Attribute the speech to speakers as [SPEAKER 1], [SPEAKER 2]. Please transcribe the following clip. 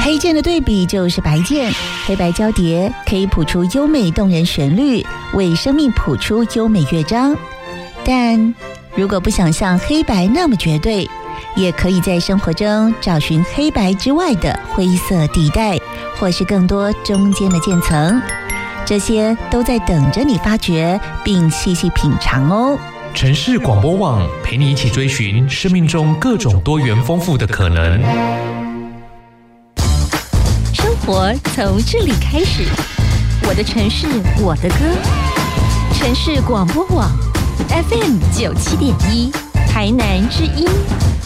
[SPEAKER 1] 黑键的对比就是白键，黑白交叠可以谱出优美动人旋律，为生命谱出优美乐章。但如果不想像黑白那么绝对，也可以在生活中找寻黑白之外的灰色地带，或是更多中间的渐层，这些都在等着你发掘并细细品尝哦。
[SPEAKER 2] 城市广播网陪你一起追寻生命中各种多元丰富的可能。
[SPEAKER 3] 生活从这里开始，我的城市，我的歌。城市广播网 FM 97.1，台南之音。